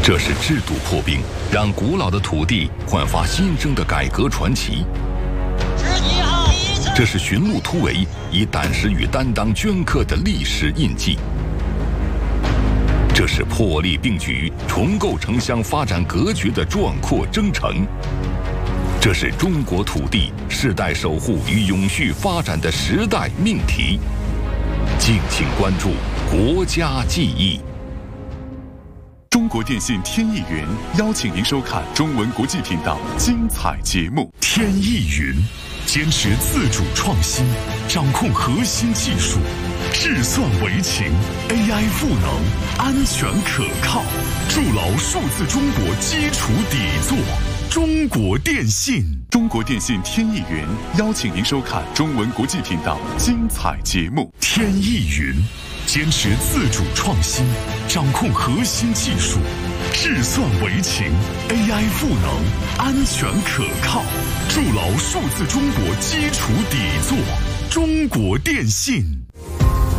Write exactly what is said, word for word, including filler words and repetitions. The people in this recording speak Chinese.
这是制度破冰，让古老的土地焕发新生的改革传奇。这是寻路突围，以胆识与担当镌刻的历史印记。这是破例并举、重构城乡发展格局的壮阔征程。这是中国土地世代守护与永续发展的时代命题。敬请关注国家记忆。 中国电信天翼云邀请您收看中文国际频道精彩节目。 天翼云坚持自主创新，掌控核心技术，智算为情 ，A I 赋能，安全可靠，筑牢数字中国基础底座。中国电信， 中国电信天翼云邀请您收看中文国际频道精彩节目。 天翼云坚持自主创新，掌控核心技术，智算为情 ，A I 赋能，安全可靠，筑牢数字中国基础底座。中国电信。